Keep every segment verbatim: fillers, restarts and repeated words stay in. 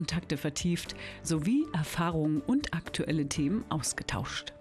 Kontakte vertieft sowie Erfahrungen und aktuelle Themen ausgetauscht.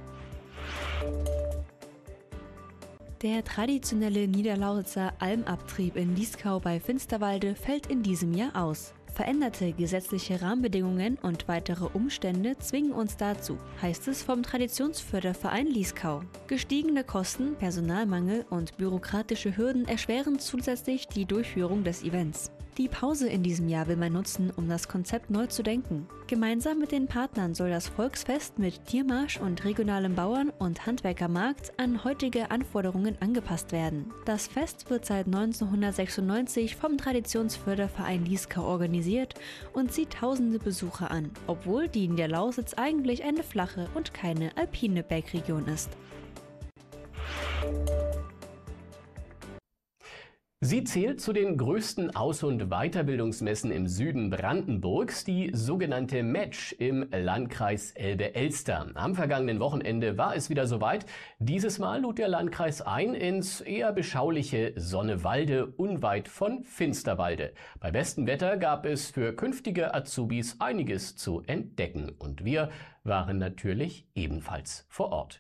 Der traditionelle Niederlausitzer Almabtrieb in Lieskau bei Finsterwalde fällt in diesem Jahr aus. Veränderte gesetzliche Rahmenbedingungen und weitere Umstände zwingen uns dazu, heißt es vom Traditionsförderverein Lieskau. Gestiegene Kosten, Personalmangel und bürokratische Hürden erschweren zusätzlich die Durchführung des Events. Die Pause in diesem Jahr will man nutzen, um das Konzept neu zu denken. Gemeinsam mit den Partnern soll das Volksfest mit Tiermarsch und regionalem Bauern- und Handwerkermarkt an heutige Anforderungen angepasst werden. Das Fest wird seit neunzehnhundertsechsundneunzig vom Traditionsförderverein Lieskau organisiert und zieht tausende Besucher an, obwohl die Niederlausitz eigentlich eine flache und keine alpine Bergregion ist. Sie zählt zu den größten Aus- und Weiterbildungsmessen im Süden Brandenburgs, die sogenannte Match im Landkreis Elbe-Elster. Am vergangenen Wochenende war es wieder soweit. Dieses Mal lud der Landkreis ein ins eher beschauliche Sonnewalde unweit von Finsterwalde. Bei bestem Wetter gab es für künftige Azubis einiges zu entdecken. Und wir waren natürlich ebenfalls vor Ort.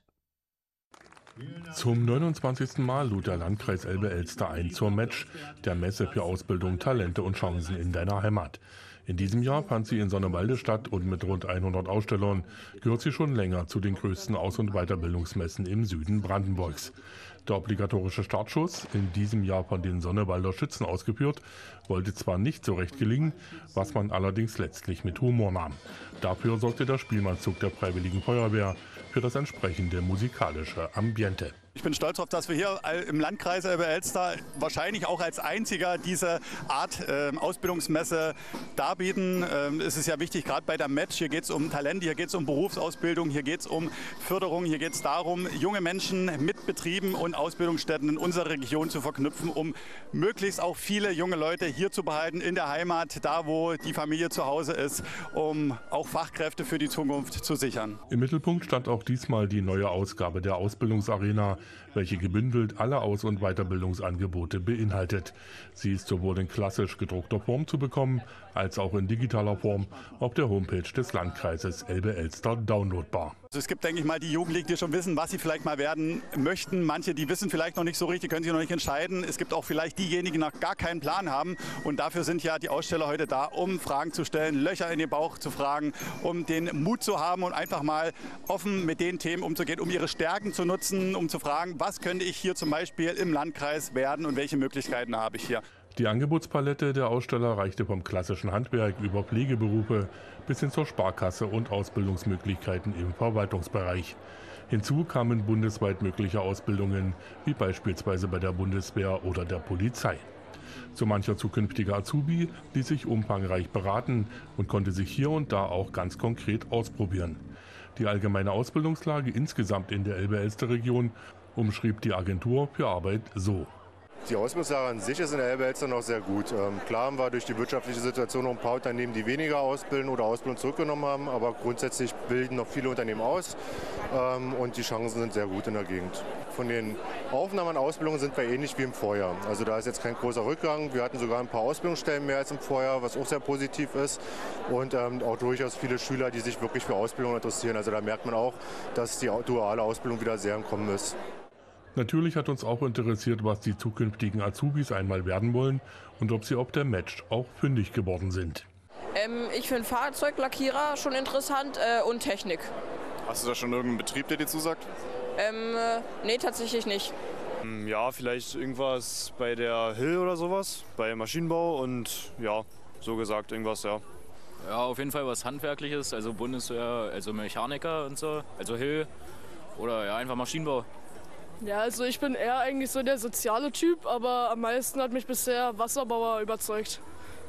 Zum neunundzwanzigsten Mal lud der Landkreis Elbe-Elster ein zur Match, der Messe für Ausbildung, Talente und Chancen in deiner Heimat. In diesem Jahr fand sie in Sonnewalde statt und mit rund hundert Ausstellern gehört sie schon länger zu den größten Aus- und Weiterbildungsmessen im Süden Brandenburgs. Der obligatorische Startschuss, in diesem Jahr von den Sonnewalder Schützen ausgeführt, wollte zwar nicht so recht gelingen, was man allerdings letztlich mit Humor nahm. Dafür sorgte der Spielmannszug der Freiwilligen Feuerwehr für das entsprechende musikalische Ambiente. Ich bin stolz darauf, dass wir hier im Landkreis Elbe-Elster wahrscheinlich auch als einziger diese Art äh, Ausbildungsmesse darbieten. Ähm, es ist ja wichtig, gerade bei der Match, hier geht es um Talente, hier geht es um Berufsausbildung, hier geht es um Förderung, hier geht es darum, junge Menschen mit Betrieben und Ausbildungsstätten in unserer Region zu verknüpfen, um möglichst auch viele junge Leute hier zu behalten, in der Heimat, da wo die Familie zu Hause ist, um auch Fachkräfte für die Zukunft zu sichern. Im Mittelpunkt stand auch diesmal die neue Ausgabe der Ausbildungsarena, welche gebündelt alle Aus- und Weiterbildungsangebote beinhaltet. Sie ist sowohl in klassisch gedruckter Form zu bekommen, als auch in digitaler Form auf der Homepage des Landkreises Elbe-Elster downloadbar. Also es gibt, denke ich mal, die Jugendlichen, die schon wissen, was sie vielleicht mal werden möchten. Manche, die wissen vielleicht noch nicht so richtig, können sich noch nicht entscheiden. Es gibt auch vielleicht diejenigen, die noch gar keinen Plan haben. Und dafür sind ja die Aussteller heute da, um Fragen zu stellen, Löcher in den Bauch zu fragen, um den Mut zu haben und einfach mal offen mit den Themen umzugehen, um ihre Stärken zu nutzen, um zu fragen, was könnte ich hier zum Beispiel im Landkreis werden und welche Möglichkeiten habe ich hier. Die Angebotspalette der Aussteller reichte vom klassischen Handwerk über Pflegeberufe bis hin zur Sparkasse und Ausbildungsmöglichkeiten im Verwaltungsbereich. Hinzu kamen bundesweit mögliche Ausbildungen, wie beispielsweise bei der Bundeswehr oder der Polizei. So mancher zukünftiger Azubi ließ sich umfangreich beraten und konnte sich hier und da auch ganz konkret ausprobieren. Die allgemeine Ausbildungslage insgesamt in der Elbe-Elster-Region umschrieb die Agentur für Arbeit so. Die Ausbildungslage an sich ist in der Elbe-Elster noch sehr gut. Ähm, klar haben wir durch die wirtschaftliche Situation noch ein paar Unternehmen, die weniger ausbilden oder Ausbildung zurückgenommen haben, aber grundsätzlich bilden noch viele Unternehmen aus ähm, und die Chancen sind sehr gut in der Gegend. Von den Aufnahmen an Ausbildungen sind wir ähnlich wie im Vorjahr. Also da ist jetzt kein großer Rückgang. Wir hatten sogar ein paar Ausbildungsstellen mehr als im Vorjahr, was auch sehr positiv ist und ähm, auch durchaus viele Schüler, die sich wirklich für Ausbildung interessieren. Also da merkt man auch, dass die duale Ausbildung wieder sehr im Kommen ist. Natürlich hat uns auch interessiert, was die zukünftigen Azubis einmal werden wollen und ob sie auf der Match auch fündig geworden sind. Ähm, ich finde Fahrzeuglackierer schon interessant äh, und Technik. Hast du da schon irgendeinen Betrieb, der dir zusagt? Ähm, äh, nee, tatsächlich nicht. Ja, vielleicht irgendwas bei der Hill oder sowas, bei Maschinenbau und ja, so gesagt irgendwas, ja. Ja, auf jeden Fall was Handwerkliches, also Bundeswehr, also Mechaniker und so, also Hill oder ja, einfach Maschinenbau. Ja, also ich bin eher eigentlich so der soziale Typ, aber am meisten hat mich bisher Wasserbauer überzeugt.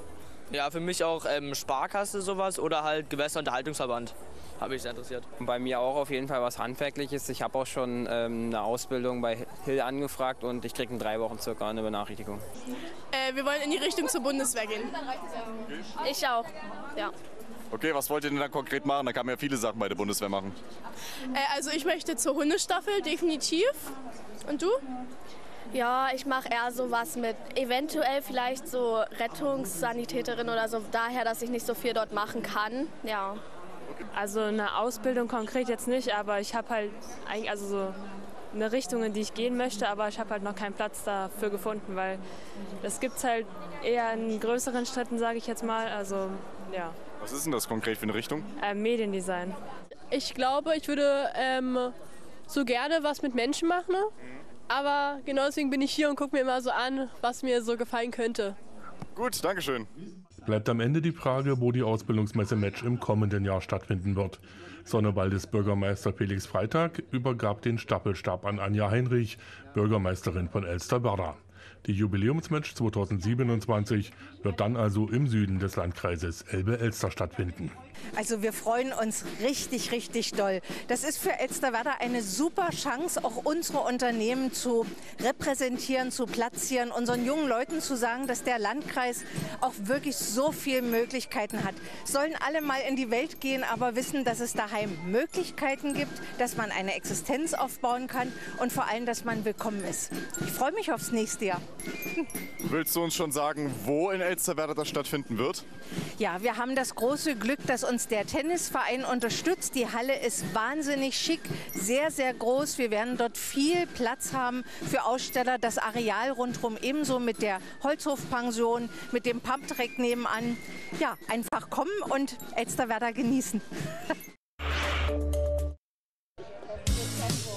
Ja, für mich auch ähm, Sparkasse sowas oder halt Gewässerunterhaltungsverband. Habe ich sehr interessiert. Bei mir auch auf jeden Fall was Handwerkliches. Ich habe auch schon ähm, eine Ausbildung bei Hill angefragt und ich kriege in drei Wochen circa eine Benachrichtigung. Äh, wir wollen in die Richtung zur Bundeswehr gehen. Ich auch, ja. Okay, was wollt ihr denn da konkret machen? Da kann man ja viele Sachen bei der Bundeswehr machen. Äh, also ich möchte zur Hundestaffel, definitiv. Und du? Ja, ich mache eher sowas mit eventuell vielleicht so Rettungssanitäterin oder so, daher, dass ich nicht so viel dort machen kann. Ja. Also eine Ausbildung konkret jetzt nicht, aber ich habe halt eigentlich also so eine Richtung, in die ich gehen möchte, aber ich habe halt noch keinen Platz dafür gefunden, weil das gibt es halt eher in größeren Städten, sage ich jetzt mal. Also ja. Was ist denn das konkret für eine Richtung? Äh, Mediendesign. Ich glaube, ich würde ähm, so gerne was mit Menschen machen, aber genau deswegen bin ich hier und gucke mir immer so an, was mir so gefallen könnte. Gut, Dankeschön. Bleibt am Ende die Frage, wo die Ausbildungsmesse Match im kommenden Jahr stattfinden wird. Sonnewaldes Bürgermeister Felix Freitag übergab den Staffelstab an Anja Heinrich, Bürgermeisterin von Elsterwerda. Die Jubiläumsmatch zweitausendsiebenundzwanzig wird dann also im Süden des Landkreises Elbe-Elster stattfinden. Also wir freuen uns richtig, richtig doll. Das ist für Elsterwerda eine super Chance, auch unsere Unternehmen zu repräsentieren, zu platzieren, unseren jungen Leuten zu sagen, dass der Landkreis auch wirklich so viele Möglichkeiten hat. Sollen alle mal in die Welt gehen, aber wissen, dass es daheim Möglichkeiten gibt, dass man eine Existenz aufbauen kann und vor allem, dass man willkommen ist. Ich freue mich aufs nächste Jahr. Willst du uns schon sagen, wo in Elsterwerda das stattfinden wird? Ja, wir haben das große Glück, dass uns der Tennisverein unterstützt. Die Halle ist wahnsinnig schick, sehr, sehr groß. Wir werden dort viel Platz haben für Aussteller. Das Areal rundherum ebenso mit der Holzhofpension, mit dem Pub direkt nebenan. Ja, einfach kommen und Elsterwerda genießen.